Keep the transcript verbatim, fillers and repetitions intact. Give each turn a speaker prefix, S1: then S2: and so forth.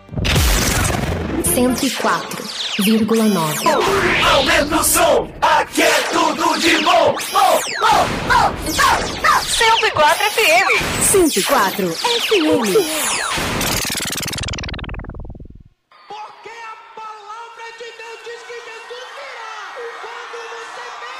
S1: cento e quatro vírgula nove.
S2: Aumenta o som, aqui é tudo de bom. Bom, bom, bom, bom, bom.
S3: cento e quatro F M.
S1: cento e quatro F M.
S4: Porque a palavra de Deus diz que Jesus virá quando você